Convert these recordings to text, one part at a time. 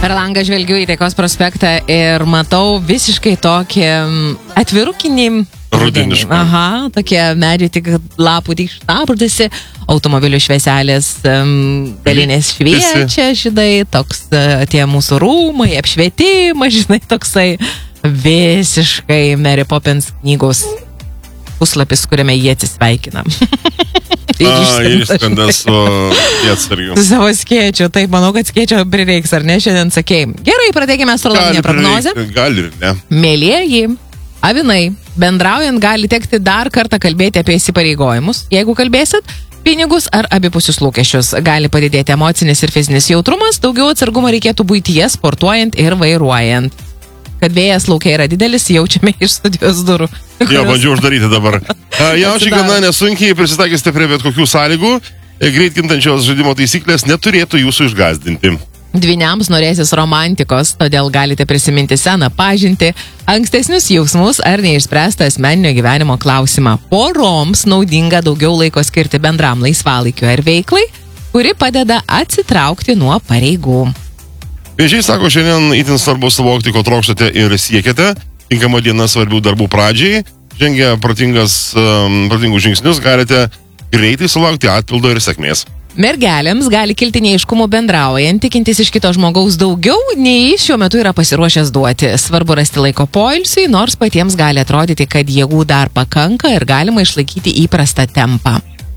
Per langą žvelgiu į Taikos prospektą ir matau visiškai tokį atvirukinį rudenišką. Aha, tokie medžiai tik lapų tik šnabždasi, automobilių švieselės galinės šviečia, žinai, toks tie mūsų rūmai, apšvietimas, žinai, toksai visiškai Mary Poppins knygos puslapis, kuriame jie atsisveikina. Ir išskrenda su atsargiu. Su savo skėčiu. Taip, manau, kad skėčio prireiks, ar ne? Šiandien sakėjai. Gerai, pradėkime astrologinę prognozę. Gali ir ne. Mėlieji, avinai, bendraujant gali tekti dar kartą kalbėti apie įsipareigojimus. Jeigu kalbėsit, pinigus ar abipusius lūkesčius. Gali padidėti emocinis ir fizinis jautrumas, daugiau atsargumo reikėtų buityje, sportuojant ir vairuojant. Kad vėjas laukia yra didelis, jaučiame iš studijos durų. Jo, bandžiau uždaryti dabar. Jaučiai gana nesunkiai prisitaikysite prie bet kokių sąlygų. Greit kintančios žaidimo taisyklės neturėtų jūsų išgąsdinti. Dvyniams norėsis romantikos, todėl galite prisiminti seną pažintį, ankstesnius jausmus ar neišspręstą asmeninio gyvenimo klausimą. Poroms naudinga daugiau laiko skirti bendram laisvalaikiu ar veiklai, kuri padeda atsitraukti nuo pareigų. Vėžiai sako, šiandien itin svarbu suvokti, ko trokštate ir siekiate. Tinkama diena svarbių darbų pradžiai. Žengę protingus žingsnius galite greitai sulaukti atpildo ir sėkmės. Mergelėms gali kilti neaiškumų bendraujant, tikintis iš kito žmogaus daugiau, nei šiuo metu yra pasiruošęs duoti. Svarbu rasti laiko poilsiui, nors patiems gali atrodyti, kad jėgų dar pakanka ir galima išlaikyti įprastą tempą.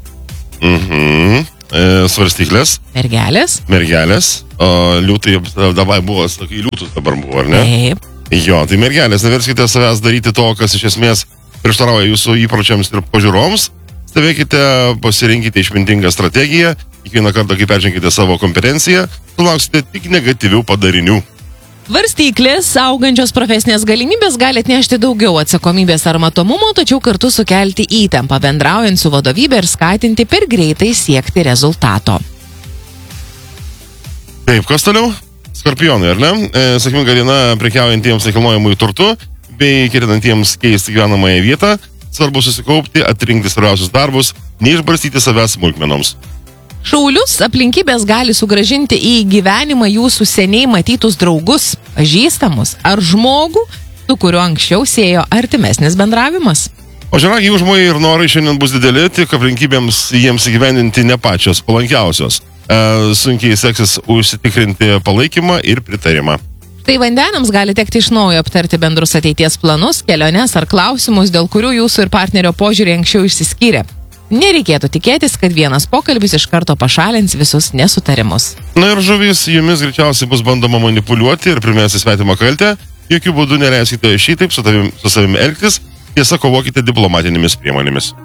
Svarstyklės. Mergelės. O liūtai dabar buvo, sakai, liūtus dabar buvo, ar ne? Taip. Jo, tai mergelės, neverskite savęs daryti to, kas iš esmės prieštarauja jūsų įpročiams ir požiūroms. Stebėkite, pasirinkite išmintingą strategiją. Kiekvieną kartą, kai perženkite savo kompetenciją, sulauksite tik negatyvių padarinių. Svarstyklės, augančios profesinės galimybės gali atnešti daugiau atsakomybės ar matomumo, tačiau kartu sukelti įtampą bendraujant su vadovybė ir skatinti per greitai siekti rezultato. Taip, kas toliau? Skorpionai, ar ne? Sėkminga diena prekiaujantiems nekilnojamųjų turtu bei ketinantiems keisti gyvenamąją vietą. Svarbu susikaupti, atrinkti svarbiausius darbus, neišbarstyti savęs smulkmenoms. Šaulius aplinkybės gali sugrąžinti į gyvenimą jūsų seniai matytus draugus, pažįstamus ar žmogų, su kuriuo anksčiau siejo artimesnis bendravimas. O žinagiai užmojai ir norai šiandien bus dideli, tik aplinkybėms jiems įgyvendinti ne pačios palankiausios. Sunkiai seksis užsitikrinti palaikymą ir pritarimą. Tai vandeniams gali tekti iš naujo aptarti bendrus ateities planus, keliones ar klausimus, dėl kurių jūsų ir partnerio požiūrį anksčiau išsiskyrė. Nereikėtų tikėtis, kad vienas pokalbis iš karto pašalins visus nesutarimus. Na ir žuvys, jumis greičiausiai bus bandoma manipuliuoti ir primesti svetimą kaltę. Jokių būdų neleiskite šitaip su savimi elgtis, tiesa kovokite diplomatinėmis priemonėmis.